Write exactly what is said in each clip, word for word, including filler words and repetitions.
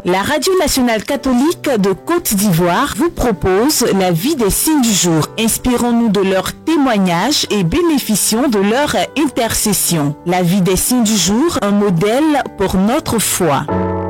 La Radio nationale catholique de Côte d'Ivoire vous propose la vie des signes du jour. Inspirons-nous de leurs témoignages et bénéficions de leur intercession. La vie des signes du jour, un modèle pour notre foi.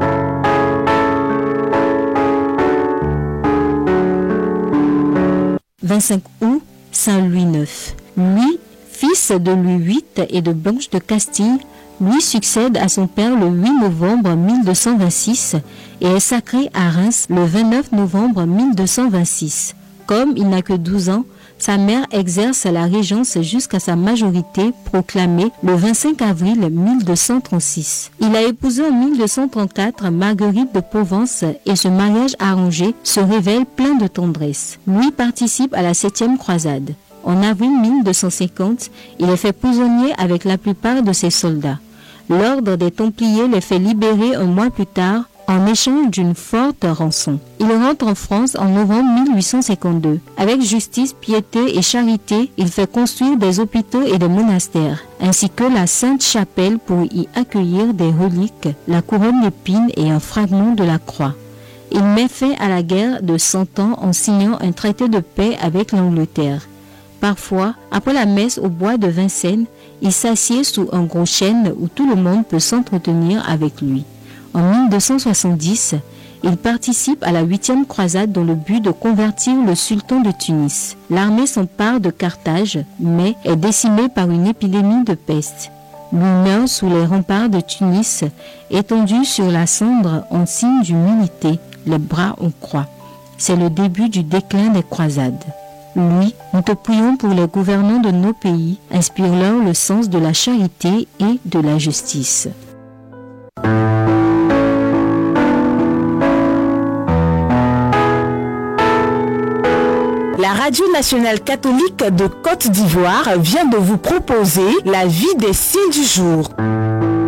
vingt-cinq août, Saint Louis neuf. Louis, fils de Louis huit et de Blanche de Castille, Louis succède à son père le huit novembre mille deux cent vingt-six et est sacré à Reims le vingt-neuf novembre mille deux cent vingt-six. Comme il n'a que douze ans, sa mère exerce la régence jusqu'à sa majorité proclamée le vingt-cinq avril mille deux cent trente-six. Il a épousé en mille deux cent trente-quatre Marguerite de Provence et ce mariage arrangé se révèle plein de tendresse. Louis participe à la septième croisade. En avril mille deux cent cinquante, il est fait prisonnier avec la plupart de ses soldats. L'ordre des Templiers les fait libérer un mois plus tard en échange d'une forte rançon. Il rentre en France en novembre mille huit cent cinquante-deux. Avec justice, piété et charité, il fait construire des hôpitaux et des monastères, ainsi que la Sainte Chapelle pour y accueillir des reliques, la couronne d'épines et un fragment de la croix. Il met fin à la guerre de Cent Ans en signant un traité de paix avec l'Angleterre. Parfois, après la messe au bois de Vincennes, il s'assied sous un gros chêne où tout le monde peut s'entretenir avec lui. En mille deux cent soixante-dix, il participe à la huitième croisade dans le but de convertir le sultan de Tunis. L'armée s'empare de Carthage, mais est décimée par une épidémie de peste. Lui meurt sous les remparts de Tunis, étendu sur la cendre en signe d'humilité, les bras en croix. C'est le début du déclin des croisades. Louis, nous te prions pour les gouvernants de nos pays, inspire-leur le sens de la charité et de la justice. La Radio nationale catholique de Côte d'Ivoire vient de vous proposer la vie des signes du jour.